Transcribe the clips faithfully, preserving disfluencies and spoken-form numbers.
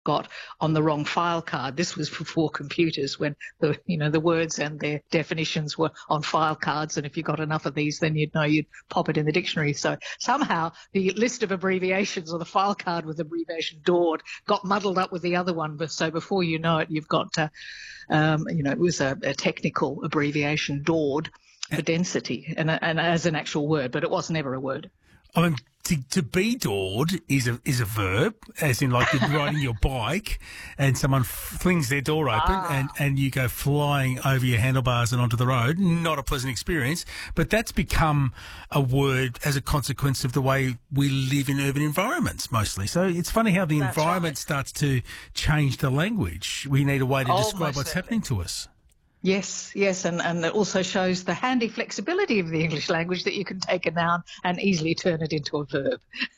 got on the wrong file card. This was before computers, when the you know the words and their definitions were on file cards, and if you got enough of these, then you'd know you'd pop it in the dictionary. So somehow the list of abbreviations, or the file card with abbreviation D O R D, got muddled up with the other one. But so before you know it, you've got uh, um, you know it was a, a technical abbreviation, D O R D, for density, and, and as an actual word, but it was never a word. I mean, to, to be doored is a is a verb, as in like you're riding your bike and someone flings their door open Ah. and, and you go flying over your handlebars and onto the road. Not a pleasant experience, but that's become a word as a consequence of the way we live in urban environments mostly. So it's funny how the That's environment right. starts to change the language. We need a way to Oh, describe most what's certainly. happening to us. Yes, yes, and, and it also shows the handy flexibility of the English language, that you can take a noun and easily turn it into a verb.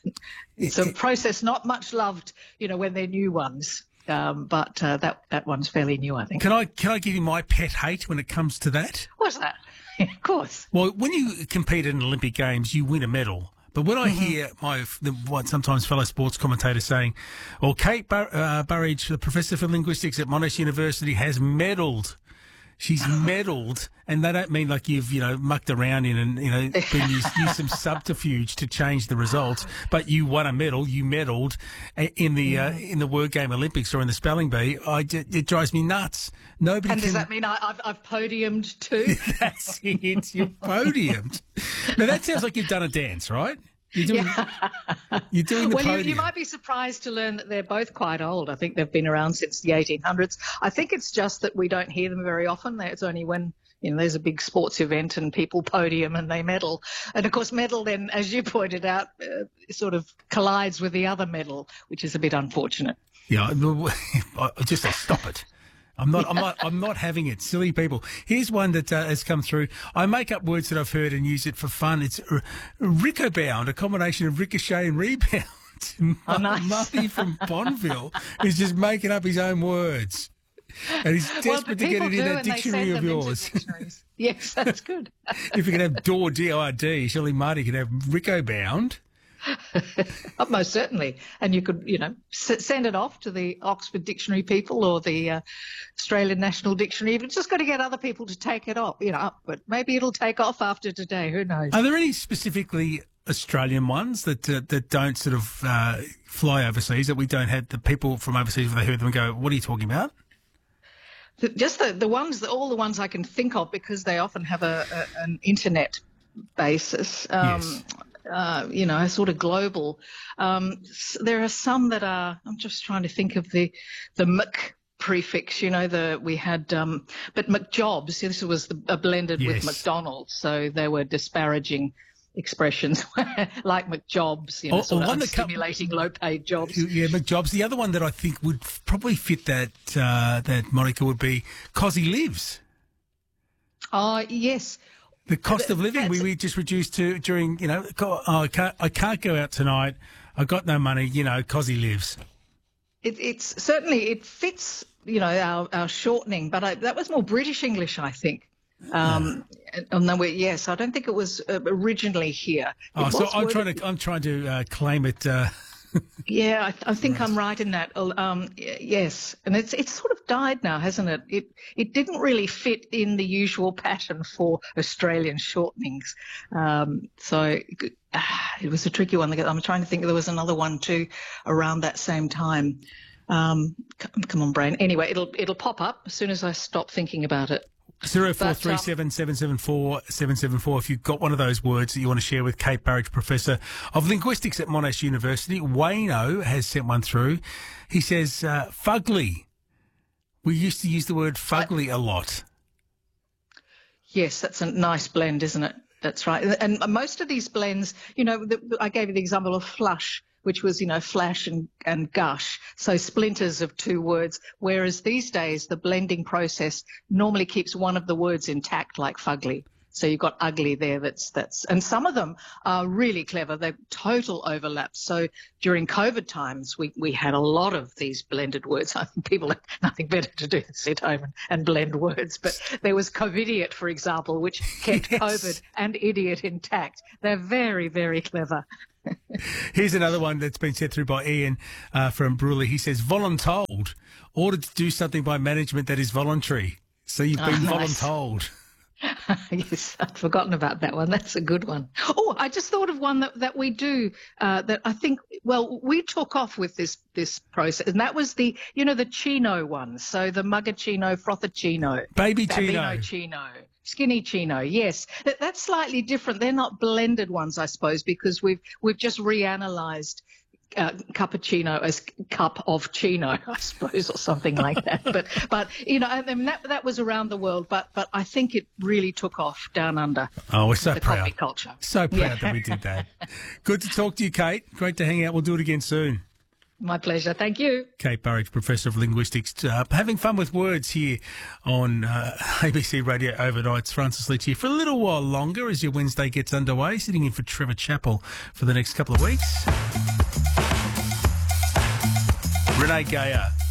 It's a process not much loved, you know, when they're new ones, um, but uh, that that one's fairly new, I think. Can I can I give you my pet hate when it comes to that? What's that? Of course. Well, when you compete in Olympic Games, you win a medal. But when I hear my the, what sometimes fellow sports commentators saying, well, Kate Bur- uh, Burridge, the professor for linguistics at Monash University, has medalled. She's medalled, and they don't mean like you've, you know, mucked around in and, you know, been used, used some subterfuge to change the results, but you won a medal, you medalled in the uh, in the word game Olympics or in the spelling bee. I, it drives me nuts. Nobody And can... does that mean I, I've, I've podiumed too? That's it, you're podiumed. Now, that sounds like you've done a dance, right? You're doing, you're doing the Well, you, podium. you might be surprised to learn that they're both quite old. I think they've been around since the eighteen hundreds. I think it's just that we don't hear them very often. It's only when, you know, there's a big sports event and people podium and they medal. And, of course, medal then, as you pointed out, uh, sort of collides with the other medal, which is a bit unfortunate. Yeah, I just say stop it. I'm not. I'm not. I'm not having it. Silly people. Here's one that uh, has come through. I make up words that I've heard and use it for fun. It's r- rickobound, a combination of ricochet and rebound. Oh, nice. Murray from Bonville is just making up his own words, and he's Well, desperate to get people it in do, that and they dictionary send of them into yours. dictionaries. Yes, that's good. If you can have door D O R D, surely Marty can have rickobound. Oh, most certainly. And you could, you know, s- send it off to the Oxford Dictionary people or the uh, Australian National Dictionary. You've just got to get other people to take it off, you know, up. But maybe it'll take off after today. Who knows? Are there any specifically Australian ones that uh, that don't sort of uh, fly overseas, that we don't have the people from overseas when they hear them go, what are you talking about? The- Just the, the ones, that all the ones I can think of, because they often have a, a an internet basis. Um, Yes. Uh, you know, sort of global. Um, s- there are some that are. I'm just trying to think of the the Mc prefix. You know, the we had, um, but McJobs. This was the, a blended Yes. with McDonald's, so they were disparaging expressions like McJobs. You know, Or- or sort one of that come- stimulating low-paid jobs. Yeah, McJobs. The other one that I think would f- probably fit that uh, that moniker would be Cosy Lives. Oh, yes. The cost of living we, That's- we just reduced to during, you know, co- oh, I can't I can't go out tonight. I got no money. You know, Cosy Lives. It, it's certainly, it fits, you know, our, our shortening, but I, that was more British English, I think. Um, and, and then we, yes, I don't think it was uh, originally here. It Oh, so was I'm worded- trying to I'm trying to uh, claim it. Uh, Yeah, I, th- I think I'm right in that. Um, y- yes, and it's it's sort of died now, hasn't it? It it didn't really fit in the usual pattern for Australian shortenings. Um, so ah, it was a tricky one. I'm trying to think. There was another one too around that same time. Um, c- come on, brain. Anyway, it'll it'll pop up as soon as I stop thinking about it. Zero four three seven seven seven four seven seven four. If you've got one of those words that you want to share with Kate Burridge, Professor of Linguistics at Monash University, Wayno has sent one through. He says, uh, fugly. We used to use the word fugly a lot. Yes, that's a nice blend, isn't it? That's right. And most of these blends, you know, the, I gave you the example of flush, which was, you know, flash and, and gush. So splinters of two words. Whereas these days, the blending process normally keeps one of the words intact, like fugly. So you've got ugly there. That's that's, and some of them are really clever. They're total overlaps. So during COVID times, we we had a lot of these blended words. I think people have nothing better to do than sit home and, and blend words. But there was COVIDiot, for example, which kept yes. COVID and idiot intact. They're very, very clever. Here's another one that's been sent through by Ian uh, from Bruley. He says, voluntold, ordered to do something by management that is voluntary. So you've been oh, nice. voluntold. Yes, I'd forgotten about that one. That's a good one. Oh, I just thought of one that, that we do uh, that I think, well, we took off with this this process, and that was the, you know, the chino one. So the mugger-chino, frother-chino. Baby chino. Babino chino. Skinny chino, yes. That, that's slightly different. They're not blended ones, I suppose, because we've we've just reanalyzed Uh, cappuccino as cup of chino, I suppose, or something like that. But, but you know, I mean, that that was around the world, but but I think it really took off down under. Oh, we're so the proud. Coffee culture. So proud yeah. that we did that. Good to talk to you, Kate. Great to hang out. We'll do it again soon. My pleasure. Thank you. Kate Burridge, Professor of Linguistics, uh, having fun with words here on uh, A B C Radio Overnights. Francis Leach here for a little while longer as your Wednesday gets underway, sitting in for Trevor Chappell for the next couple of weeks. Renee Gayer.